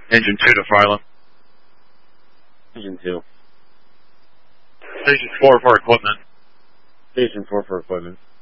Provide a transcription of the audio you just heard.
Engine 2 to Philo. Engine 2. Station 4 for equipment. Station 4 for equipment.